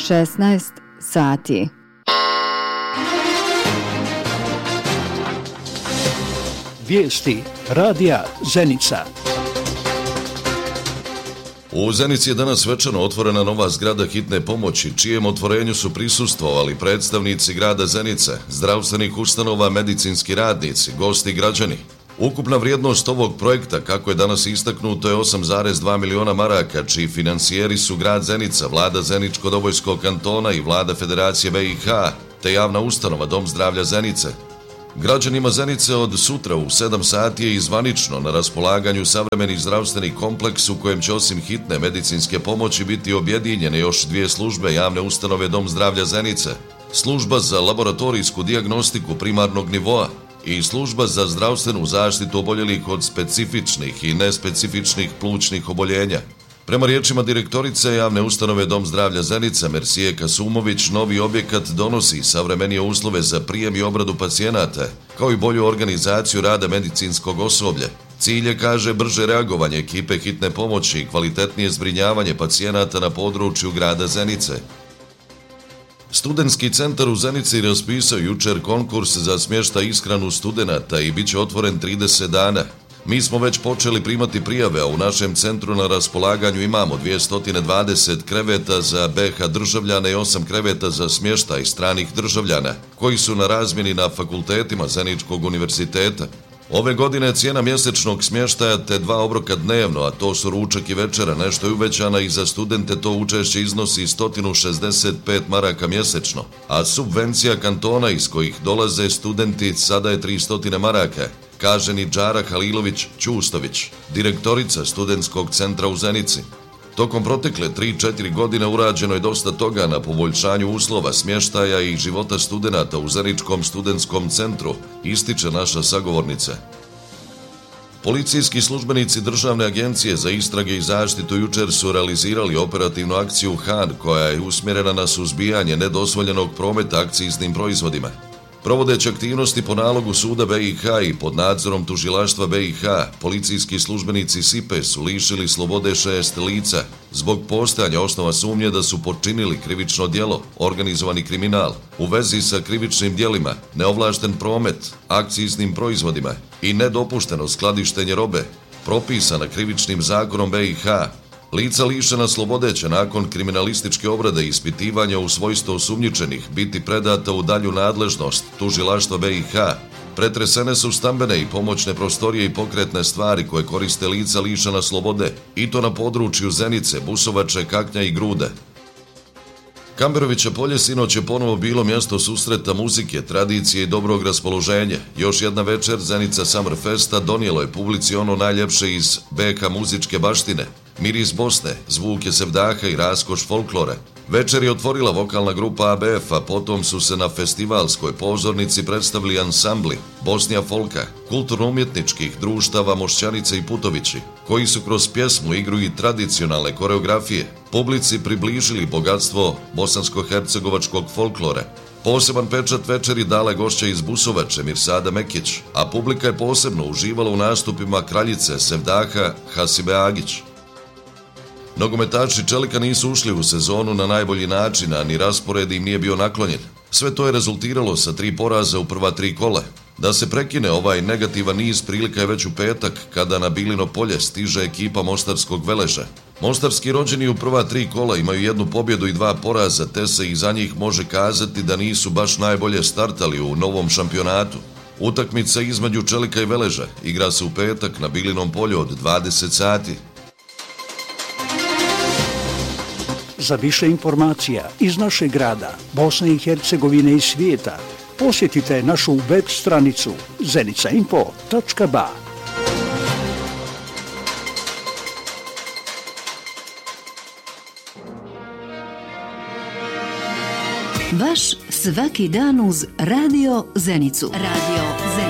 16 sati. Vijesti radija Zenica. U Zenici je danas svečano otvorena nova zgrada hitne pomoći, čijem otvorenju su prisustvovali predstavnici grada Zenice, zdravstvenih ustanova, medicinski radnici, gosti i građani. Ukupna vrijednost ovog projekta, kako je danas istaknuto, je 8,2 miliona maraka, čiji financijeri su grad Zenica, vlada Zeničko-Dobojskog kantona i vlada Federacije BiH, te javna ustanova Dom zdravlja Zenice. Građanima Zenice od sutra u 7 sati je zvanično na raspolaganju savremeni zdravstveni kompleks u kojem će osim hitne medicinske pomoći biti objedinjene još dvije službe javne ustanove Dom zdravlja Zenice, služba za laboratorijsku dijagnostiku primarnog nivoa i služba za zdravstvenu zaštitu oboljelih od specifičnih i nespecifičnih plućnih oboljenja. Prema riječima direktorice javne ustanove Dom zdravlja Zenica Mersije Kasumović, novi objekat donosi savremenije uslove za prijem i obradu pacijenata, kao i bolju organizaciju rada medicinskog osoblja. Cilj je, kaže, brže reagovanje ekipe hitne pomoći i kvalitetnije zbrinjavanje pacijenata na području grada Zenice. Studentski centar u Zenici raspisao jučer konkurs za smještaj i ishranu studenata i bit će otvoren 30 dana. Mi smo već počeli primati prijave, a u našem centru na raspolaganju imamo 220 kreveta za BiH državljane i 8 kreveta za smještaj stranih državljana, koji su na razmjeni na fakultetima Zeničkog univerziteta. Ove godine cijena mjesečnog smještaja te 2 obroka dnevno, a to su ručak i večera, nešto je uvećana i za studente to učešće iznosi 165 maraka mjesečno, a subvencija kantona iz kojih dolaze studenti sada je 300 maraka, kaže Nidžara Halilović-Ćustović, direktorica studentskog centra u Zenici. Tokom protekle 3-4 godine urađeno je dosta toga na poboljšanju uslova smještaja i života studenata u Zeničkom studentskom centru, ističe naša sagovornica. Policijski službenici Državne agencije za istrage i zaštitu jučer su realizirali operativnu akciju Han, koja je usmjerena na suzbijanje nedozvoljenog prometa akciznim proizvodima. Provodeći aktivnosti po nalogu suda BiH i pod nadzorom tužilaštva BiH, policijski službenici SIPE su lišili slobode 6 lica zbog postojanja osnova sumnje da su počinili krivično djelo, organizovani kriminal, u vezi sa krivičnim djelima, neovlašten promet, akciznim proizvodima i nedopušteno skladištenje robe, propisana krivičnim zakonom BiH. Lica lišena slobode će nakon kriminalističke obrade i ispitivanja u svojstvu osumnjičenih biti predata u dalju nadležnost tužilaštva BiH. Pretresene su stambene i pomoćne prostorije i pokretne stvari koje koriste lica lišena slobode, i to na području Zenice, Busovače, Kaknja i Grude. Kamberovića polje sinoć je ponovo bilo mjesto susreta muzike, tradicije i dobrog raspoloženja. Još jedna večer Zenica Summer Festa donijelo je publici ono najljepše iz BiH muzičke baštine. Miris Bosne, zvuke sevdaha i raskoš folklora. Večer je otvorila vokalna grupa ABF, a potom su se na festivalskoj pozornici predstavili ansambli Bosnija folka, kulturno-umjetničkih društava Mošćanice i Putovići, koji su kroz pjesmu, igru i tradicionalne koreografije publici približili bogatstvo bosansko-hercegovačkog folklora. Poseban pečat večeri dala gošća iz Busovače Mirsada Mekić, a publika je posebno uživala u nastupima kraljice sevdaha Hasibe Agić. Nogometaši Čelika nisu ušli u sezonu na najbolji način, a ni raspored im nije bio naklonjen. Sve to je rezultiralo sa 3 poraza u prva 3 kola. Da se prekine ovaj negativan niz prilika je već u petak, kada na Bilino polje stiže ekipa Mostarskog Veleža. Mostarski rođeni u prva 3 kola imaju 1 pobjedu i 2 poraza, te se i za njih može kazati da nisu baš najbolje startali u novom šampionatu. Utakmica između Čelika i Veleža igra se u petak na Bilinom polju od 20 sati. Za više informacija iz našeg grada, Bosne i Hercegovine i svijeta, posjetite našu web stranicu zenicainfo.ba. Vaš svaki dan uz Radio Zenicu.